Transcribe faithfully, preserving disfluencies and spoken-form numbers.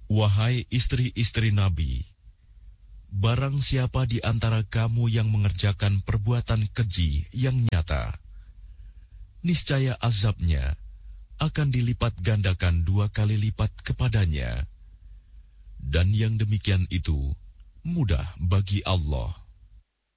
Wahai istri-istri Nabi, barang siapa di antara kamu yang mengerjakan perbuatan keji yang nyata, niscaya azabnya akan dilipat gandakan dua kali lipat kepadanya. Dan yang demikian itu mudah bagi Allah.